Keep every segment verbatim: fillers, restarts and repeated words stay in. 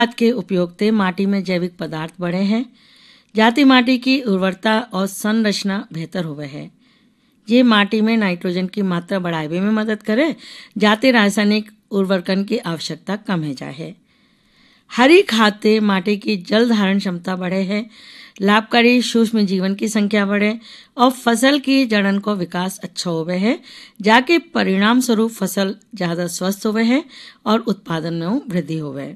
खाद के उपयोग से माटी में जैविक पदार्थ बढ़े हैं, जाति माटी की उर्वरता और संरचना बेहतर हुए है। ये माटी में नाइट्रोजन की मात्रा बढ़ावे में मदद करे, जाते रासायनिक उर्वरकन की आवश्यकता कम है जाए। हरी खाद से माटी की जल धारण क्षमता बढ़े है, लाभकारी सूक्ष्म जीवन की संख्या बढ़े और फसल की जड़न को विकास अच्छा होवे है, जाके परिणाम स्वरूप फसल ज्यादा स्वस्थ होवे है और उत्पादन में वृद्धि होवे।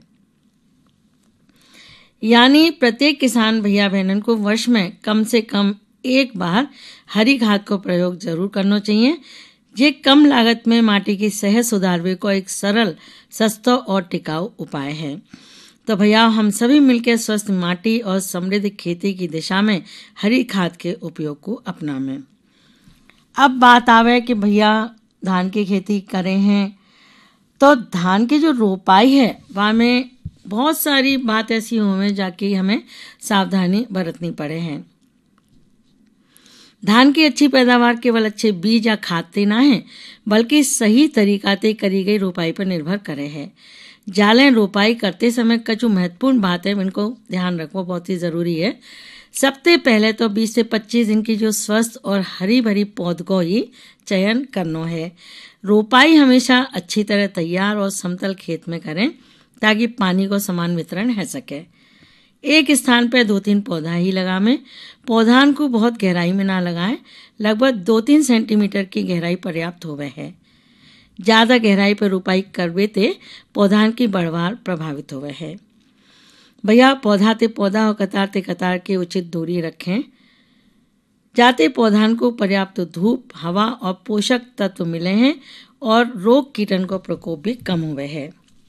यानी प्रत्येक किसान भैया बहनन को वर्ष में कम से कम एक बार हरी खाद को प्रयोग जरूर करना चाहिए। ये कम लागत में माटी की सेहत सुधारने को एक सरल, सस्ता और टिकाऊ उपाय है। तो भैया हम सभी मिलकर स्वस्थ माटी और समृद्ध खेती की दिशा में हरी खाद के उपयोग को अपनावें। अब बात आवे कि भैया धान की खेती करें हैं तो धान की जो रोपाई है वहाँ में बहुत सारी बात ऐसी होवे जाके हमें सावधानी बरतनी पड़े हैं। धान की अच्छी पैदावार केवल अच्छे बीज या खाद से ना है, बल्कि सही तरीका से करी गई रोपाई पर निर्भर करे है। जालें रोपाई करते समय कछु महत्वपूर्ण बात है, इनको ध्यान रखना बहुत ही जरूरी है। सबसे पहले तो बीस से पच्चीस दिन की जो स्वस्थ और हरी भरी पौध को ही चयन करना है। रोपाई हमेशा अच्छी तरह तैयार और समतल खेत में करें ताकि पानी को समान वितरण हो सके। एक स्थान पर दो तीन पौधा ही लगावें। पौधान को बहुत गहराई में ना लगाएं, लगभग दो तीन सेंटीमीटर की गहराई पर्याप्त होवे है। ज्यादा गहराई पर रोपाई करवे ते पौधान की बढ़वार प्रभावित होवे है। भैया पौधा ते पौधा और कतार ते कतार के उचित दूरी रखें, जाते पौधान को पर्याप्त धूप, हवा और पोषक तत्व मिले हैं और रोग कीटन को प्रकोप भी कम हुए है।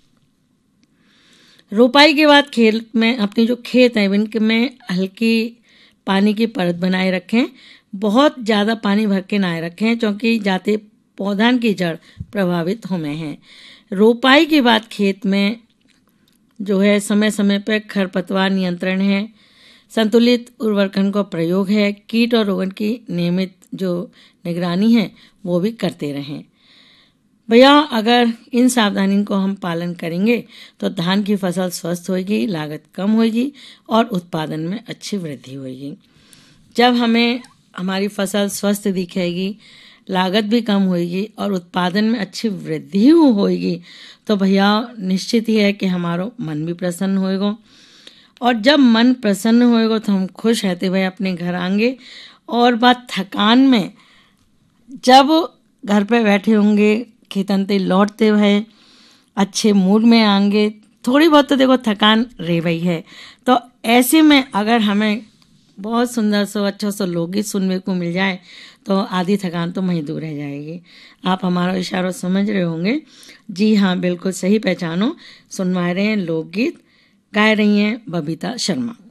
रोपाई के बाद खेत में अपनी जो खेत है इनमें हल्की पानी की परत बनाए रखें। बहुत ज्यादा पानी भर के ना रखें क्योंकि जाते पौधान की जड़ प्रभावित होने हैं। रोपाई के बाद खेत में जो है समय समय पर खरपतवार नियंत्रण है, संतुलित उर्वरकन का प्रयोग है, कीट और रोगन की नियमित जो निगरानी है वो भी करते रहें। भैया अगर इन सावधानी को हम पालन करेंगे तो धान की फसल स्वस्थ होगी, लागत कम होगी और उत्पादन में अच्छी वृद्धि होगी। जब हमें हमारी फसल स्वस्थ दिखेगी, लागत भी कम होगी और उत्पादन में अच्छी वृद्धि होगी तो भैया निश्चित ही है कि हमारा मन भी प्रसन्न होएगा और जब मन प्रसन्न होएगा तो हम खुश रहते भाई अपने घर आएंगे। और बात थकान में, जब घर पे बैठे होंगे खेतन ते लौटते हुए अच्छे मूड में आएंगे, थोड़ी बहुत तो देखो थकान रह गई है, तो ऐसे में अगर हमें बहुत सुंदर सो अच्छा सो लोकगीत सुनने को मिल जाए तो आधी थकान तो वहीं दूर रह जाएगी। आप हमारा इशारा समझ रहे होंगे। जी हाँ, बिल्कुल सही पहचानो। सुनवा रहे हैं लोकगीत, गाय रही हैं बबीता शर्मा।